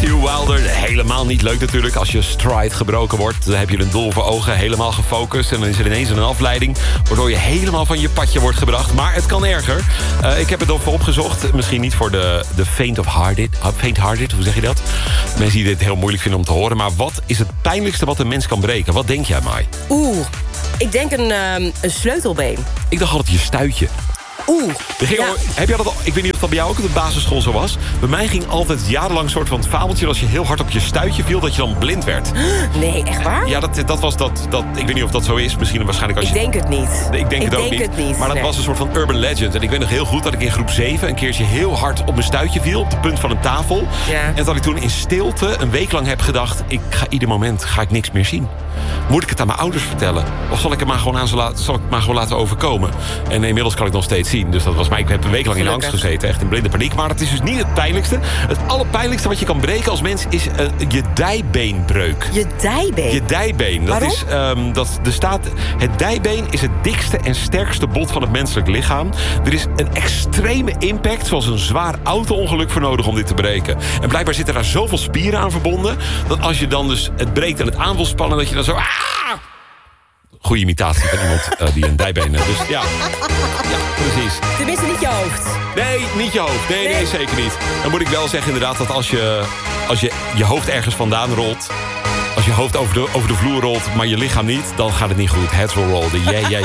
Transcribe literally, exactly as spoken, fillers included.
Matthew Wilder, helemaal niet leuk natuurlijk. Als je stride gebroken wordt, dan heb je een doel voor ogen. Helemaal gefocust en dan is er ineens een afleiding, waardoor je helemaal van je padje wordt gebracht. Maar het kan erger. Uh, ik heb het even opgezocht. Misschien niet voor de, de faint of hearted. Faint-hearted, hoe zeg je dat? Mensen die dit heel moeilijk vinden om te horen. Maar wat is het pijnlijkste wat een mens kan breken? Wat denk jij, Mai? Oeh, ik denk een, um, een sleutelbeen. Ik dacht altijd je stuitje. Oeh. Ging ja. al, heb je dat al, ik weet niet of dat bij jou ook op de basisschool zo was. Bij mij ging altijd jarenlang een soort van het fabeltje, dat als je heel hard op je stuitje viel, dat je dan blind werd. Nee, echt waar? Ja, dat, dat was dat, dat. Ik weet niet of dat zo is. Misschien waarschijnlijk als ik je... denk het niet. Ik denk ik het ook denk niet. Het niet. Maar dat nee. was een soort van urban legend. En ik weet nog heel goed dat ik in groep zeven een keertje heel hard op mijn stuitje viel, op de punt van een tafel. Ja. En dat ik toen in stilte een week lang heb gedacht, ik ga ieder moment ga ik niks meer zien. Moet ik het aan mijn ouders vertellen? Of zal ik het maar gewoon, aan ze laten, zal ik het maar gewoon laten overkomen? En inmiddels kan ik nog steeds zien. Dus dat was mij. Ik heb een week lang in angst gezeten. Echt in blinde paniek. Maar het is dus niet het pijnlijkste. Het allerpijnlijkste wat je kan breken als mens is uh, je dijbeenbreuk. Je dijbeen? Je dijbeen. Dat Waarom? is, um, dat, er staat, het dijbeen is het dikste en sterkste bot van het menselijk lichaam. Er is een extreme impact, zoals een zwaar auto-ongeluk voor nodig om dit te breken. En blijkbaar zitten daar zoveel spieren aan verbonden, dat als je dan dus het breekt en het aan wil spannen, dat je dan zo... Ah! Goede imitatie van iemand uh, die een dijbeen heeft. Dus ja, ja, precies. Tenminste niet je hoofd. Nee, niet je hoofd. Nee, nee, nee, zeker niet. Dan moet ik wel zeggen inderdaad dat als je, als je je hoofd ergens vandaan rolt, als je hoofd over de, over de vloer rolt, maar je lichaam niet, dan gaat het niet goed. Heads will roll. De yeah, yeah,